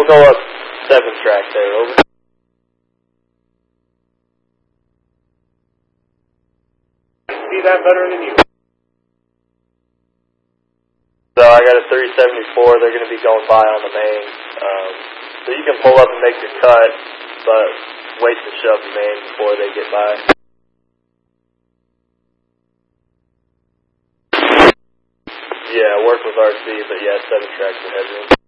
we'll go up 7 track there, over. See that better than you. So I got a 374, they're going to be going by on the main. So you can pull up and make your cut, but wait to shove the main before they get by. Yeah, work with RC, but yeah, 7 tracks for headroom.